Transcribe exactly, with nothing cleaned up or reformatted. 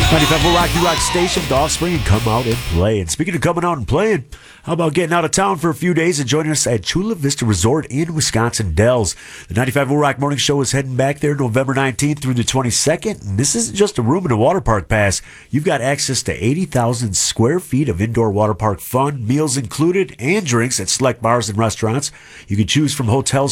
ninety-five will rock you rock station with Offspring and Come Out and Play. And speaking of coming out and playing, how about getting out of town for a few days and joining us at Chula Vista Resort in Wisconsin Dells? The ninety-five will rock morning show is heading back there November nineteenth through the twenty-second. And this isn't just a room and a water park pass. You've got access to eighty thousand square feet of indoor water park fun, meals included, and drinks at select bars and restaurants. You can choose from hotels